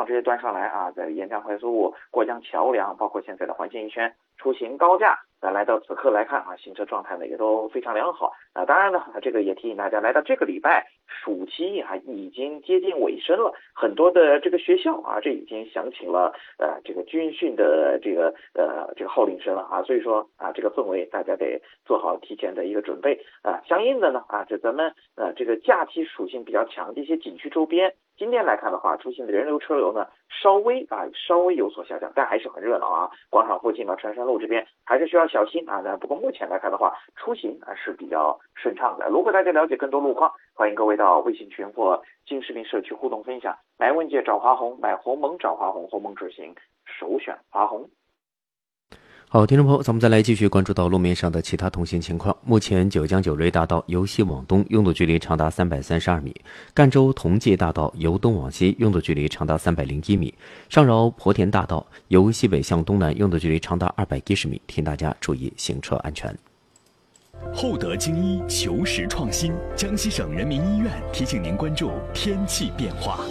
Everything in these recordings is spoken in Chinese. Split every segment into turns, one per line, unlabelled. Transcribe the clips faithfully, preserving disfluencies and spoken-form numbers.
直接端上来啊，在沿江快速路、过江桥梁，包括现在的环线一圈出行高架，那来到此刻来看啊，行车状态呢也都非常良好。啊，当然呢，这个也提醒大家，来到这个礼拜暑期啊已经接近尾声了，很多的这个学校啊，这已经响起了呃这个军训的这个呃这个号令声了啊，所以说啊这个氛围大家得做好提前的一个准备啊。相应的呢啊，这咱们呃这个假期属性比较强的一些景区周边，今天来看的话，出现的人流车流呢稍微啊稍微有所下降，但还是很热闹啊。广场附近呢，川山路这边还是需要小心啊。那不过目前来看的话，出行啊是比较顺畅的。如果大家了解更多路况，欢迎各位到微信群或金视频社区互动分享。买问界找华红，买鸿蒙找华红，鸿蒙之行首选华红。
好，听众朋友，咱们再来继续关注到路面上的其他通行情况。目前九江九瑞大道由西往东拥堵距离长达三百三十二米，赣州同济大道由东往西拥堵距离长达三百零一米，上饶鄱田大道由西北向东南拥堵距离长达二百一十米，请大家注意行车安全。
厚德精医求实创新，江西省人民医院提醒您关注天气变化。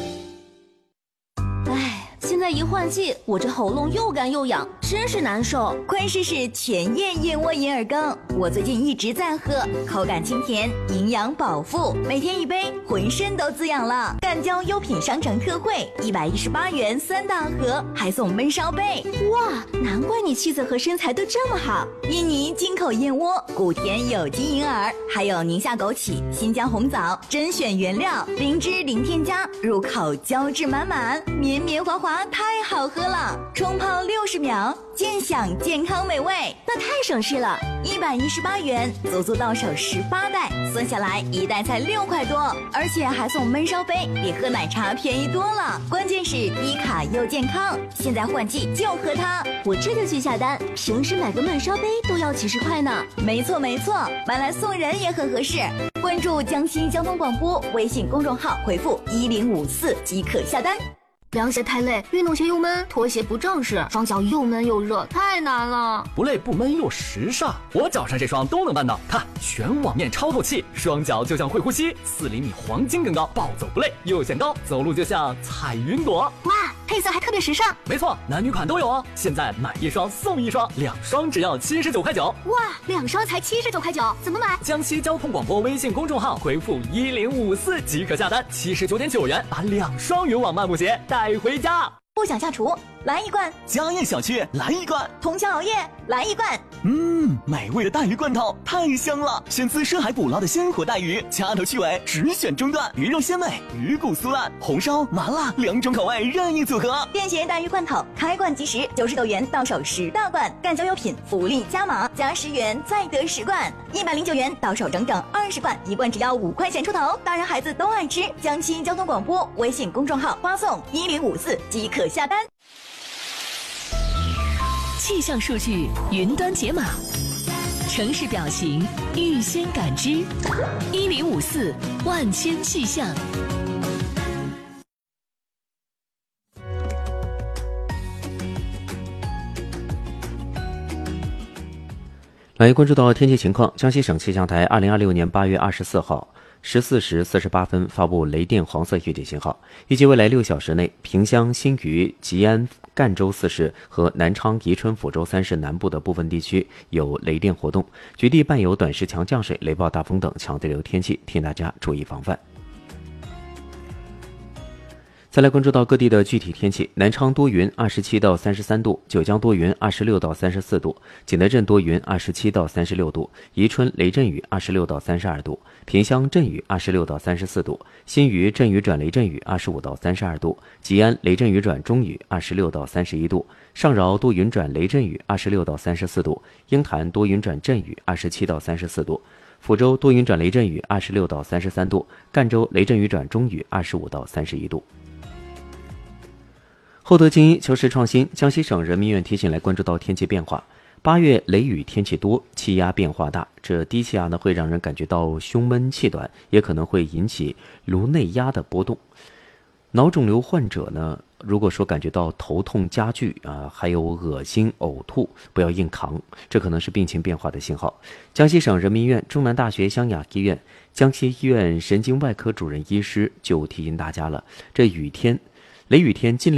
唉，现在一换季，我这喉咙又干又痒，真是难受。
快试试全燕燕窝银耳羹，我最近一直在喝，口感清甜，营养饱腹，每天一杯，浑身都滋养了。赣胶优品商城特惠，一百一十八元三大盒，还送焖烧杯。
哇，难怪你气色和身材都这么好。
印尼进口燕窝，古田有机银耳，还有宁夏枸杞、新疆红枣，甄选原料，零脂零添加，入口胶质满满，绵绵滑滑，太好喝了。冲泡六十秒，尽享健康美味，
那太省事了。
一百一十八元，足足到手十八袋，算下来一袋才六块多，而且还送焖烧杯，比喝奶茶便宜多了。关键是低卡又健康，现在换季就喝它。
我这就去下单，平时买个焖烧杯都要几十块呢。
没错没错，买来送人也很合适。关注江西交通广播微信公众号，回复一零五四即可下单。
凉鞋太累，运动鞋又闷，拖鞋不正式，双脚又闷又热，太难了。
不累不闷又时尚，我脚上这双都能办到。看，全网面超透气，双脚就像会呼吸，四厘米黄金更高，暴走不累，又显高，走路就像踩云朵。
哇，配色还特别时尚。
没错，男女款都有哦。现在买一双送一双，两双只要七十九块九。
哇，两双才七十九块九，怎么买？
江西交通广播微信公众号回复一零五四即可下单，七十九点九元把两双云网漫步鞋带回家。
不想下厨，来一罐；
家宴小区来一罐；
通宵熬夜，来一罐。
嗯，美味的带鱼罐头太香了，选自深海捕捞的鲜活带鱼，掐头去尾，只选中段，鱼肉鲜美，鱼骨酥烂，红烧麻辣两种口味任意组合。
便携带鱼罐头，开罐即食，九十九元到手十大罐。赣胶优品福利加码，加十元再得十罐，一百零九元到手整整二十罐，一罐只要五块钱出头，大人孩子都爱吃。江西交通广播微信公众号发送一零五四即可下单。
气象数据云端解码，城市表情预先感知，一零五四万千气象。
来关注到天气情况，江西省气象台二零二六年八月二十四号十四时四十八分发布雷电黄色预警信号，预计未来六小时内，萍乡、新余、吉安、赣州四市和南昌、宜春、抚州三市南部的部分地区有雷电活动，局地伴有短时强降水、雷暴大风等强对流天气，请大家注意防范。再来关注到各地的具体天气，南昌多云，二十七到三十三度；九江多云，二十六到三十四度；景德镇多云，二十七到三十六度；宜春雷阵雨，二十六到三十二度；萍乡阵雨，二十六到三十四度；新余阵雨转雷阵雨，二十五到三十二度；吉安雷阵雨转中雨，二十六到三十一度；上饶多云转雷阵雨，二十六到三十四度；鹰潭多云转阵雨，二十七到三十四度；抚州多云转雷阵雨，二十六到三十三度；赣州雷阵雨转中雨，二十五到三十一度。厚德精英求实创新，江西省人民医院提醒来关注到天气变化。八月雷雨天气多，气压变化大，这低气压呢会让人感觉到胸闷气短，也可能会引起颅内压的波动。脑肿瘤患者呢，如果说感觉到头痛加剧啊，还有恶心呕吐，不要硬扛，这可能是病情变化的信号。江西省人民医院、中南大学湘雅医院、江西医院神经外科主任医师就提醒大家了，这雨天雷雨天尽量